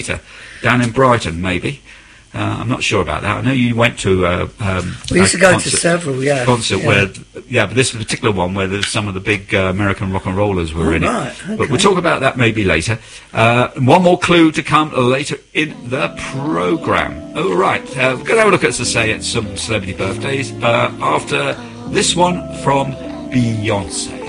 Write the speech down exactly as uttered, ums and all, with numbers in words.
down in Brighton, maybe. Uh, I'm not sure about that. I know you went to uh, um, we used a to go concert, to several, yeah. concert yeah. where, yeah, but this particular one where there's some of the big uh, American rock and rollers were oh, in right, it. okay. But we'll talk about that maybe later. Uh, one more clue to come later in the programme. All right, uh, we're going to have a look, as I say, at some celebrity birthdays uh, after this one from Beyonce.